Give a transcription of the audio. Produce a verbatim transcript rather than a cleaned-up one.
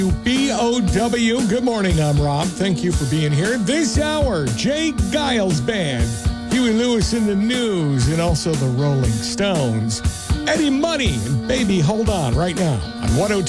B O W. Good morning, I'm Rob. Thank you for being here. This hour, Jay Giles Band, Huey Lewis in the News, and also the Rolling Stones. Eddie Money and Baby Hold On right now on one oh two.